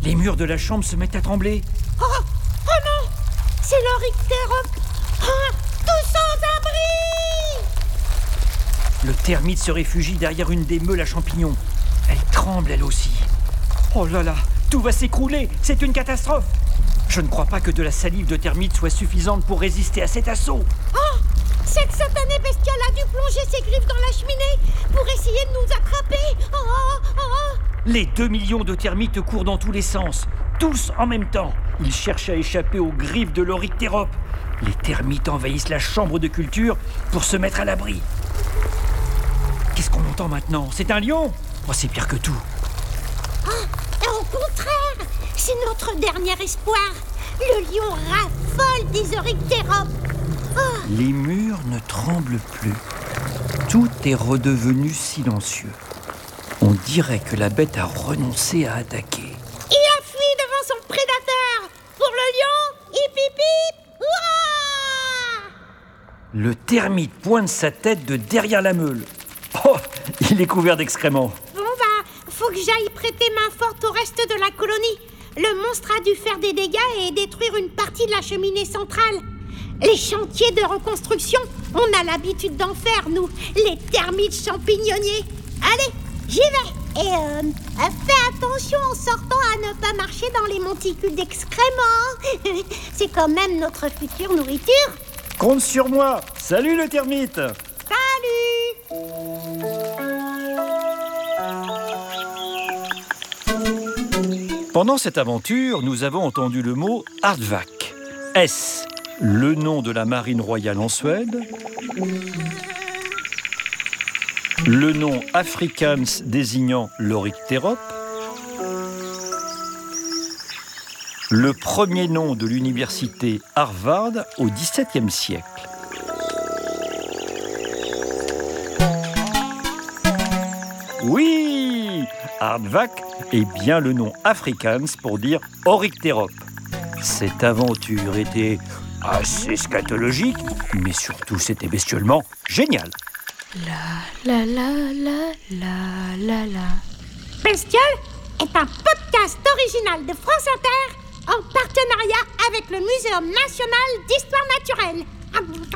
Les murs de la chambre se mettent à trembler. Oh non, c'est l'Oryctérope. Tous sans abri. Le termite se réfugie derrière une des meules à champignons. Elle tremble elle aussi. Oh là là, tout va s'écrouler, c'est une catastrophe. Je ne crois pas que de la salive de termite soit suffisante pour résister à cet assaut. Cette satanée bestiole a dû plonger ses griffes dans la cheminée pour essayer de nous attraper. Les 2 millions de termites courent dans tous les sens, tous en même temps. Ils cherchent à échapper aux griffes de l'Oryctérope. Les termites envahissent la chambre de culture pour se mettre à l'abri. Qu'est-ce qu'on entend maintenant? C'est un lion? Oh, c'est pire que tout. Au contraire, c'est notre dernier espoir. Le lion raffole des Oryctéropes. Les murs ne tremblent plus. Tout est redevenu silencieux. On dirait que la bête a renoncé à attaquer. Il a fui devant son prédateur. Pour le lion, hip hip hip. Hurrah! Le termite pointe sa tête de derrière la meule. Oh, il est couvert d'excréments. Bon faut que j'aille prêter main forte au reste de la colonie. Le monstre a dû faire des dégâts et détruire une partie de la cheminée centrale. Les chantiers de reconstruction, on a l'habitude d'en faire, nous, les termites champignonniers. Allez, j'y vais. Et fais attention en sortant à ne pas marcher dans les monticules d'excréments. C'est quand même notre future nourriture. Compte sur moi. Salut le termite. Salut. Pendant cette aventure, nous avons entendu le mot Aardvark. Est-ce le nom de la marine royale en Suède? Le nom afrikaans désignant l'Oryctérope? Le premier nom de l'université Harvard au XVIIe siècle? Oui, Aardvark est bien le nom afrikaans pour dire Oryctérope. Cette aventure était assez scatologique, mais surtout c'était bestiolement génial. La la la la la la la. Bestiole est un podcast original de France Inter en partenariat avec le Muséum national d'histoire naturelle.